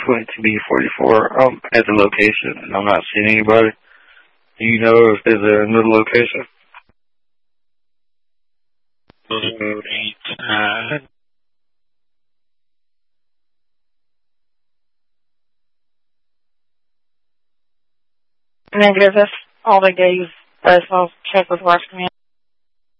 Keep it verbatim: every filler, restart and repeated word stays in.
twenty-two B forty-four. I'm at the location, and I'm not seeing anybody. Do you know if there's another location? Blue eight nine. Negative. That's all they gave us. I'll check with Watch Command.